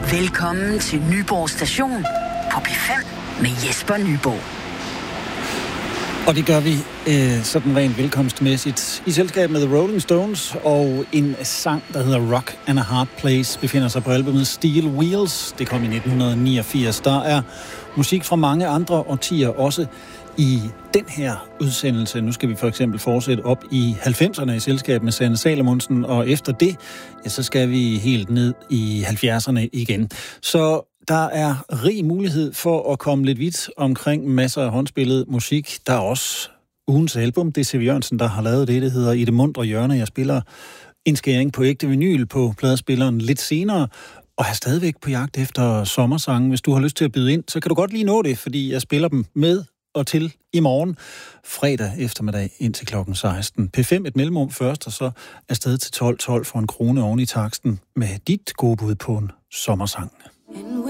Velkommen til Nyborg Station på P5 med Jesper Nyborg. Og det gør vi sådan rent velkomstmæssigt i selskab med The Rolling Stones, og en sang, der hedder Rock and a Hard Place, befinder sig på albumet Steel Wheels. Det kom i 1989. Der er musik fra mange andre årtier også i den her udsendelse. Nu skal vi for eksempel fortsætte op i 90'erne i selskab med Sanne Salomonsen, og efter det, ja, så skal vi helt ned i 70'erne igen. Så der er rig mulighed for at komme lidt vidt omkring masser af håndspillet musik. Der er også ugens album. Det er C.V. Jørgensen, der har lavet det. Det hedder I det muntre hjørne. Jeg spiller en skæring på ægte vinyl på pladespilleren lidt senere, og er stadigvæk på jagt efter sommersange. Hvis du har lyst til at byde ind, så kan du godt lige nå det, fordi jeg spiller dem med og til i morgen, fredag eftermiddag indtil klokken 16. P5 et mellemrum først, og så afsted til 12.12 for en krone oven i taksten med dit gode bud på en sommersang.